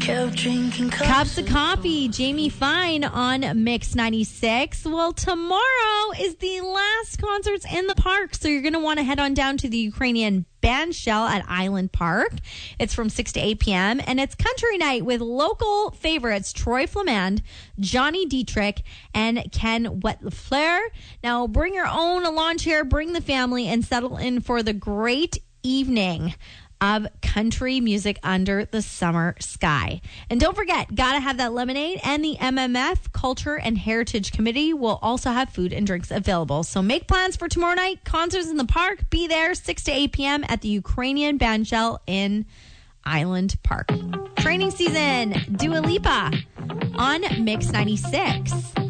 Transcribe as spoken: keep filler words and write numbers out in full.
Kept drinking cups, Cups of Coffee, Jamie Fine on Mix ninety-six. Well, tomorrow is the last concerts in the park, so you're going to want to head on down to the Ukrainian Bandshell at Island Park. It's from six to eight p.m., and it's country night with local favorites Troy Flamand, Johnny Dietrich, and Ken Wetlafleur. Now, bring your own lawn chair, bring the family, and settle in for the great evening of country music under the summer sky. And don't forget, gotta have that lemonade, and the M M F Culture and Heritage Committee will also have food and drinks available. So make plans for tomorrow night. Concerts in the park. Be there six to eight p.m. at the Ukrainian Bandshell in Island Park. Training season, Dua Lipa on Mix ninety-six.